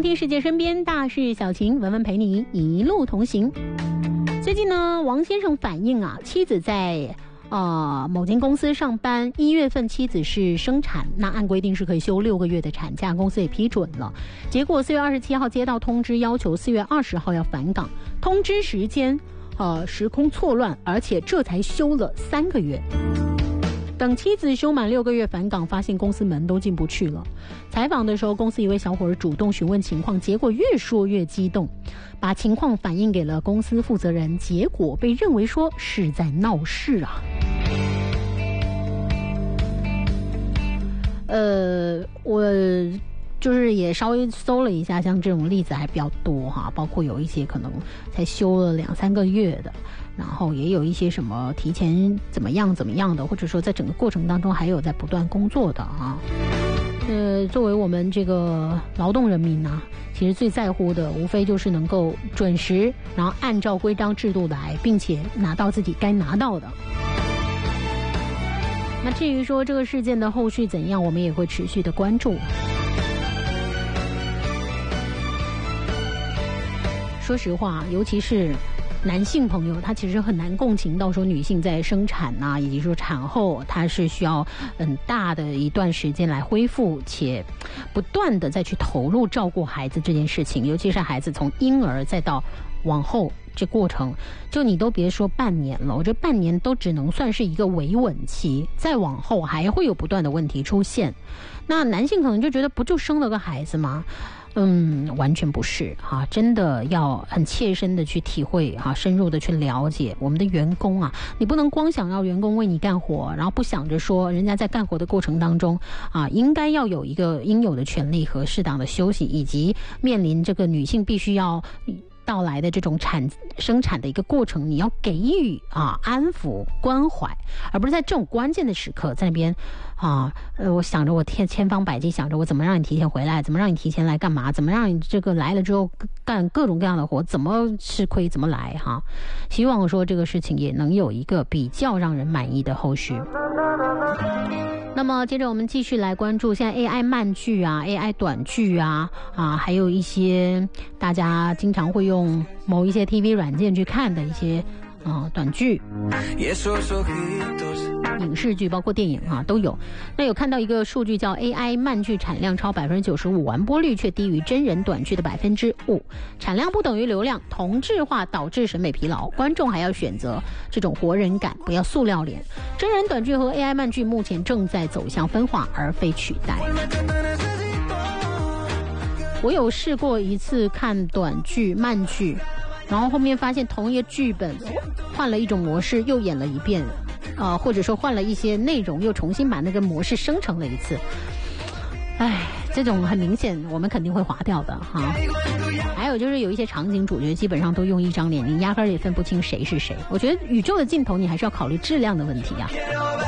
听世界身边大事小情，文文陪你一路同行。最近呢，王先生反映啊，妻子在某间公司上班，1月份妻子是生产，那按规定是可以休6个月的产假，公司也批准了。结果4月27号接到通知，要求4月20号要返岗，通知时间时空错乱，而且这才休了3个月。等妻子休满6个月返岗，发现公司门都进不去了。采访的时候，公司一位小伙儿主动询问情况，结果越说越激动，把情况反映给了公司负责人，结果被认为说是在闹事啊。我就是也稍微搜了一下，像这种例子还比较多哈，包括有一些可能才休了2-3个月的，然后也有一些什么提前怎么样的，或者说在整个过程当中还有在不断工作的啊。作为我们这个劳动人民啊，其实最在乎的无非就是能够准时，然后按照规章制度来，并且拿到自己该拿到的。那至于说这个事件的后续怎样，我们也会持续的关注。说实话，尤其是男性朋友，他其实很难共情到说女性在生产啊，以及说产后，她是需要很大的一段时间来恢复，且不断的再去投入照顾孩子这件事情，尤其是孩子从婴儿再到往后这过程，就你都别说半年了，我这半年都只能算是一个维稳期，再往后还会有不断的问题出现。那男性可能就觉得不就生了个孩子吗？完全不是哈，真的要很切身的去体会哈，深入的去了解我们的员工啊，你不能光想要员工为你干活，然后不想着说人家在干活的过程当中啊，应该要有一个应有的权利和适当的休息，以及面临这个女性必须要到来的这种生产的一个过程，你要给予安抚关怀，而不是在这种关键的时刻在那边我想着我千方百计想着我怎么让你提前回来，怎么让你提前来干嘛，怎么让你这个来了之后干各种各样的活，怎么吃亏怎么来哈。希望说这个事情也能有一个比较让人满意的后续。那么接着我们继续来关注现在 AI 慢剧啊 AI 短剧啊还有一些大家经常会用某一些 TV 软件去看的一些短剧影视剧包括电影都有。那有看到一个数据叫 AI 慢剧产量超 95%， 完播率却低于真人短剧的 5%， 产量不等于流量，同质化导致审美疲劳，观众还要选择这种活人感，不要塑料脸。真人短剧和 AI 慢剧目前正在走向分化而非取代。我有试过一次看短剧慢剧，然后后面发现同一个剧本换了一种模式又演了一遍或者说换了一些内容又重新把那个模式生成了一次。这种很明显我们肯定会划掉的哈。还有就是有一些场景主角基本上都用一张脸，你压根儿也分不清谁是谁。我觉得宇宙的尽头你还是要考虑质量的问题啊。